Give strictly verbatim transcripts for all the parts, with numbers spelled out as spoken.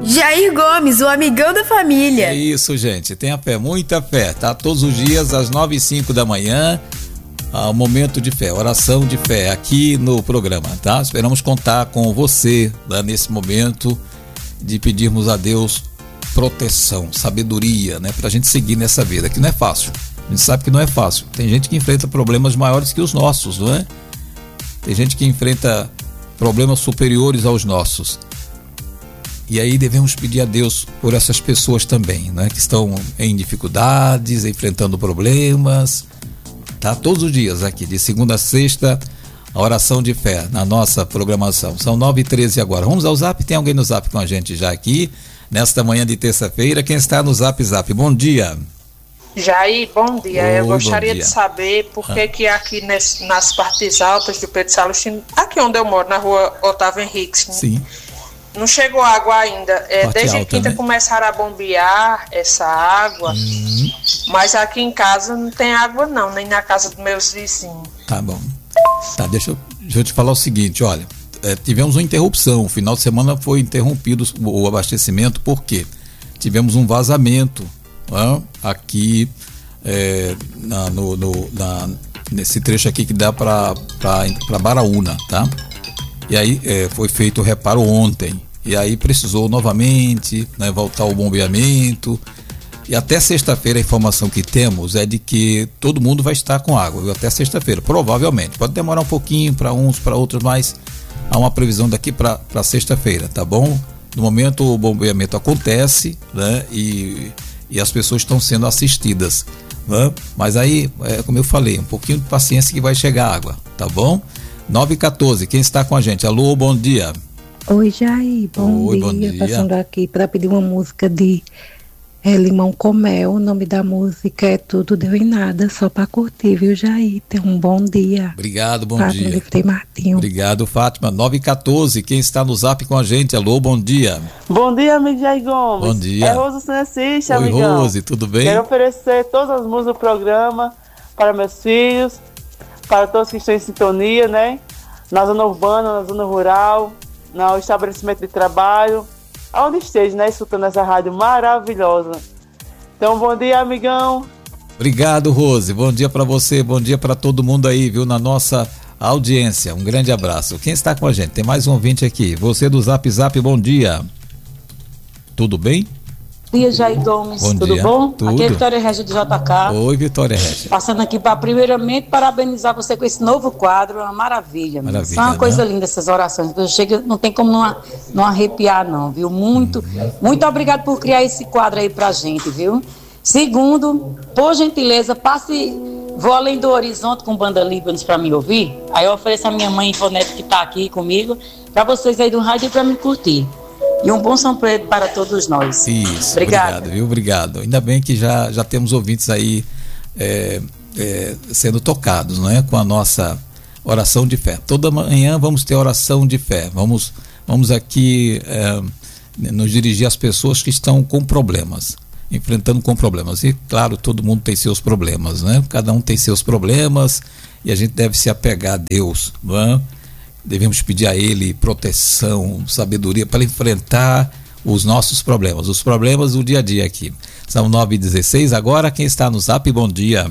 Jair Gomes, o amigão da família. É isso, gente. Tenha fé, muita fé, tá? Todos os dias, às nove e cinco da manhã, ao momento de fé, oração de fé, aqui no programa, tá? Esperamos contar com você, né, nesse momento de pedirmos a Deus proteção, sabedoria, né? Pra gente seguir nessa vida, que não é fácil. A gente sabe que não é fácil. Tem gente que enfrenta problemas maiores que os nossos, não é? Tem gente que enfrenta problemas superiores aos nossos. E aí devemos pedir a Deus por essas pessoas também, né? Que estão em dificuldades, enfrentando problemas, tá? Todos os dias aqui, de segunda a sexta, a oração de fé na nossa programação. São nove e treze agora. Vamos ao Zap? Tem alguém no Zap com a gente já aqui, nesta manhã de terça-feira. Quem está no Zap Zap? Bom dia. Jair, bom dia. Oi, eu gostaria dia. de saber por que ah. que aqui nesse, nas partes altas do Pedro Celestino, aqui onde eu moro, na rua Otávio Henriques, sim, não chegou água ainda. É, desde alta, quinta, né, começaram a bombear essa água, hum. mas aqui em casa não tem água não, nem na casa dos meus vizinhos. Tá bom. Tá, deixa eu, deixa eu te falar o seguinte, olha, é, tivemos uma interrupção, o final de semana foi interrompido o, o abastecimento, por quê? Tivemos um vazamento, né, aqui é, na, no, no, na, nesse trecho aqui que dá para Baraúna, tá? E aí é, foi feito o reparo ontem, e aí precisou novamente, né, voltar o bombeamento, e até sexta-feira a informação que temos é de que todo mundo vai estar com água, viu? Até sexta-feira, provavelmente, pode demorar um pouquinho para uns, para outros, mas há uma previsão daqui para sexta-feira, tá bom? No momento o bombeamento acontece, né, e, e as pessoas estão sendo assistidas, né? Mas aí, é, como eu falei, um pouquinho de paciência que vai chegar água, tá bom? nove e quatorze, quem está com a gente? Alô, bom dia. Oi, Jair, bom, Oi, dia. bom dia. Passando aqui para pedir uma música de é, Limão com Mel. O nome da música é Tudo Deu em Nada, só para curtir, viu, Jair? Tenha um bom dia. Obrigado, bom Fátima dia. Frei Martinho. Obrigado, Fátima. nove e quatorze, quem está no Zap com a gente? Alô, bom dia. Bom dia, amigo Jair Gomes. Bom dia. É Rose Cinecista, Oi, amigão. Rose, tudo bem? Quero oferecer todas as músicas do programa para meus filhos, para todos que estão em sintonia, né? Na zona urbana, na zona rural, no estabelecimento de trabalho, aonde esteja, né, escutando essa rádio maravilhosa. Então, bom dia, amigão. Obrigado, Rose. Bom dia para você, bom dia para todo mundo aí, viu, na nossa audiência. Um grande abraço. Quem está com a gente? Tem mais um ouvinte aqui. Você do Zap Zap, bom dia. Tudo bem? Bom dia, Jair Gomes, bom tudo dia. bom? Tudo. Aqui é Vitória Régia do J K. Oi, Vitória Régia. Passando aqui para primeiramente parabenizar você com esse novo quadro, uma maravilha. Maravilha, é uma coisa né? linda essas orações. Chega, não tem como não, não arrepiar não, viu? Muito, hum. muito obrigado por criar esse quadro aí pra gente, viu? Segundo, por gentileza, passe Vou Além do Horizonte com Banda Líbanos para me ouvir. Aí eu ofereço a minha mãe Ivonete que tá aqui comigo, para vocês aí do rádio e para me curtir. E um bom São Pedro para todos nós. Isso, obrigado. obrigado, viu? Obrigado. Ainda bem que já, já temos ouvintes aí é, é, sendo tocados, não é? Com a nossa oração de fé. Toda manhã vamos ter oração de fé. Vamos, vamos aqui é, nos dirigir às pessoas que estão com problemas, enfrentando com problemas. E, claro, todo mundo tem seus problemas, né? Cada um tem seus problemas e a gente deve se apegar a Deus, não é? Devemos pedir a Ele proteção, sabedoria para enfrentar os nossos problemas, os problemas do dia a dia aqui. São nove e dezesseis, agora quem está no Zap, bom dia.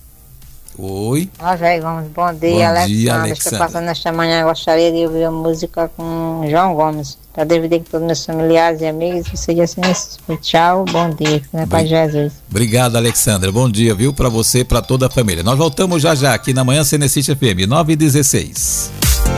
Oi. Olá, Jair Gomes, bom dia, bom Alexandre. dia, Estou Alexandre. passando nesta manhã, gostaria de ouvir a música com João Gomes, para dividir com todos meus familiares e amigos, que seja assim, tchau, bom dia, na paz de Jesus. Obrigado, Alexandra, bom dia, viu, para você e para toda a família. Nós voltamos já já aqui na Manhã Cenecista F M, nove e dezesseis.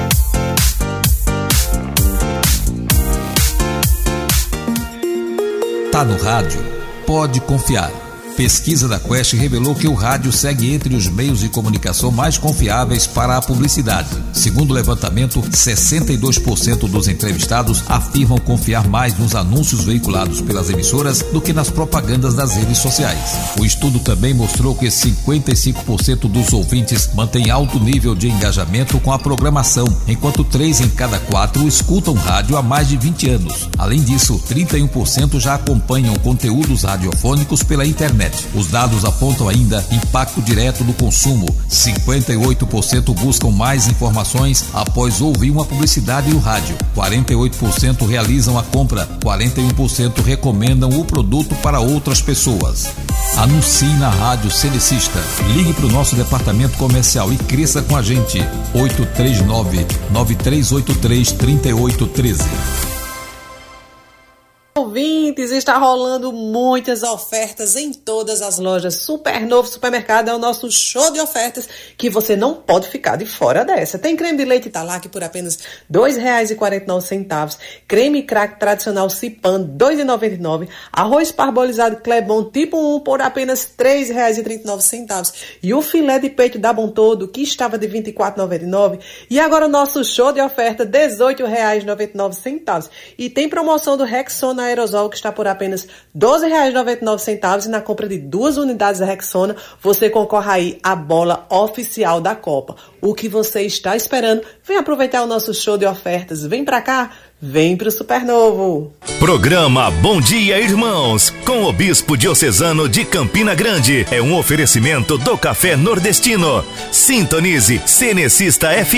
Tá no rádio? Pode confiar. Pesquisa da Quest revelou que o rádio segue entre os meios de comunicação mais confiáveis para a publicidade. Segundo o levantamento, sessenta e dois por cento dos entrevistados afirmam confiar mais nos anúncios veiculados pelas emissoras do que nas propagandas das redes sociais. O estudo também mostrou que cinquenta e cinco por cento dos ouvintes mantém alto nível de engajamento com a programação, enquanto três em cada quatro escutam rádio há mais de vinte anos. Além disso, trinta e um por cento já acompanham conteúdos radiofônicos pela internet. internet. Os dados apontam ainda impacto direto do consumo. cinquenta e oito por cento buscam mais informações após ouvir uma publicidade no rádio. quarenta e oito por cento realizam a compra. quarenta e um por cento recomendam o produto para outras pessoas. Anuncie na Rádio Celecista. Ligue para o nosso departamento comercial e cresça com a gente. oito três nove, nove três oito três, três oito um três. Ouvintes, está rolando muitas ofertas em todas as lojas. Supernovo Supermercado é o nosso show de ofertas que você não pode ficar de fora dessa. Tem creme de leite Italac por apenas dois reais e quarenta e nove centavos. Creme crack tradicional Cipan, dois reais e noventa e nove centavos. Arroz parbolizado Clebon tipo um por apenas três reais e trinta e nove centavos. E o filé de peito da Bom Todo, que estava de vinte e quatro reais e noventa e nove centavos. E agora o nosso show de oferta, dezoito reais e noventa e nove centavos. E tem promoção do Rexona Aerosol, que está por apenas doze reais e noventa e nove centavos, e na compra de duas unidades da Rexona, você concorre aí à bola oficial da Copa. O que você está esperando? Vem aproveitar o nosso show de ofertas. Vem pra cá, vem pro Supernovo. Programa Bom Dia Irmãos, com o Bispo Diocesano de Campina Grande. É um oferecimento do Café Nordestino. Sintonize Cenecista F